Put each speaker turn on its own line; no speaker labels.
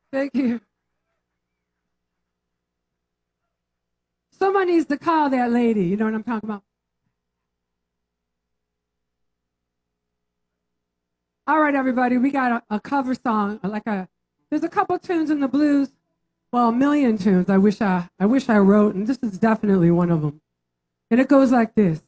Thank you. Someone needs to call that lady. You know what I'm talking about? All right, everybody, we got a cover song, there's a couple tunes in the blues, well, a million tunes I wish I wrote, and this is definitely one of them. And it goes like this.